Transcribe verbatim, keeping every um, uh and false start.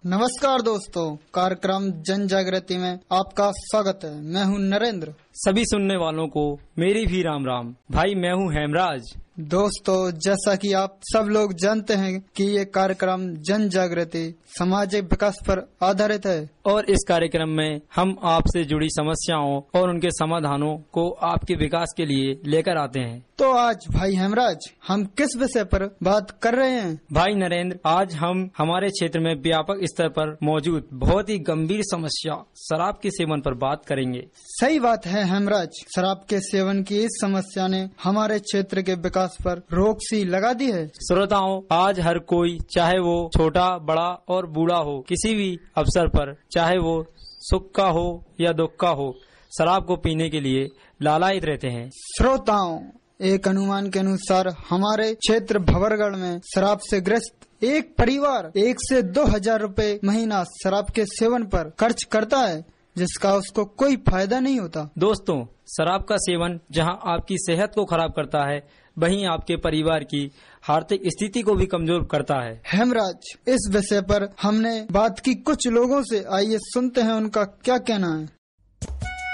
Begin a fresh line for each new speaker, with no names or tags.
नमस्कार दोस्तों, कार्यक्रम जन जागृति में आपका स्वागत है। मैं हूं नरेंद्र।
सभी सुनने वालों को मेरी भी राम राम। भाई मैं हूं हेमराज।
दोस्तों, जैसा कि आप सब लोग जानते हैं कि ये कार्यक्रम जन जागृति सामाजिक विकास पर आधारित है
और इस कार्यक्रम में हम आपसे जुड़ी समस्याओं और उनके समाधानों को आपके विकास के लिए लेकर आते हैं।
तो आज भाई हेमराज, हम किस विषय पर बात कर रहे हैं?
भाई नरेंद्र, आज हम हमारे क्षेत्र में व्यापक स्तर पर मौजूद बहुत ही गंभीर समस्या शराब के सेवन पर बात करेंगे।
सही बात है हेमराज, शराब के सेवन की इस समस्या ने हमारे क्षेत्र के विकास पर रोक सी लगा दी है।
श्रोताओं, आज हर कोई, चाहे वो छोटा बड़ा और बूढ़ा हो, किसी भी अवसर पर, चाहे वो सुख का हो या दुख का हो, शराब को पीने के लिए लालायित रहते हैं।
श्रोताओं, एक अनुमान के अनुसार हमारे क्षेत्र भंवरगढ़ में शराब से ग्रस्त एक परिवार एक से दो हजार रुपए महीना शराब के सेवन पर खर्च करता है, जिसका उसको कोई फायदा नहीं होता।
दोस्तों, शराब का सेवन जहां आपकी सेहत को खराब करता है, वहीं आपके परिवार की आर्थिक स्थिति को भी कमजोर करता है।
हेमराज, इस विषय पर हमने बात की कुछ लोगों से, आइए सुनते हैं उनका क्या कहना है।